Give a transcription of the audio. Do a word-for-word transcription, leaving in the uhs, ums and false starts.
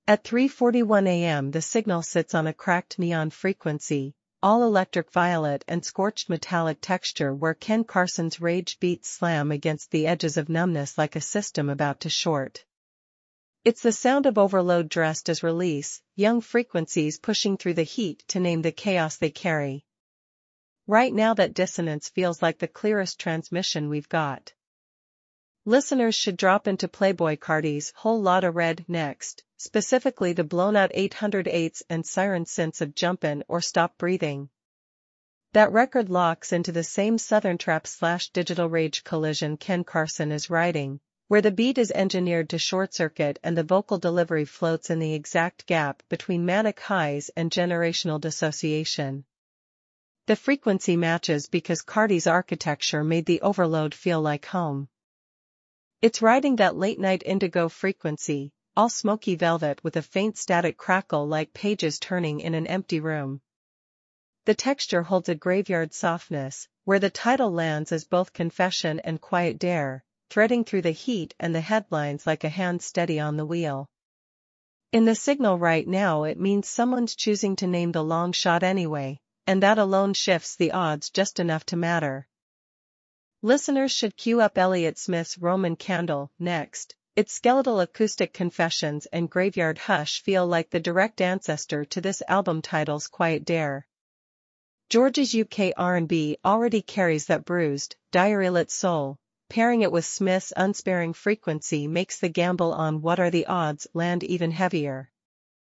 At three forty-one a m the signal sits on a cracked neon frequency, all electric violet and scorched metallic texture where Ken Carson's rage beats slam against the edges of numbness like a system about to short. It's the sound of overload dressed as release, young frequencies pushing through the heat to name the chaos they carry. Right now that dissonance feels like the clearest transmission we've got. Listeners should drop into Playboi Carti's Whole Lotta Red next, specifically the blown-out eight hundred eights and siren synths of Jumpin' or Stop Breathing. That record locks into the same southern trap slash digital rage collision Ken Carson is writing, where the beat is engineered to short-circuit and the vocal delivery floats in the exact gap between manic highs and generational dissociation. The frequency matches because Carti's architecture made the overload feel like home. It's riding that late-night indigo frequency, all smoky velvet with a faint static crackle like pages turning in an empty room. The texture holds a graveyard softness, where the title lands as both confession and quiet dare, threading through the heat and the headlines like a hand steady on the wheel. In the signal right now it means someone's choosing to name the long shot anyway, and that alone shifts the odds just enough to matter. Listeners should cue up Elliott Smith's Roman Candle next. Its skeletal acoustic confessions and graveyard hush feel like the direct ancestor to this album title's Quiet Dare. George's U K R and B already carries that bruised, diary-lit soul. Pairing it with Smith's unsparing frequency makes the gamble on what are the odds land even heavier.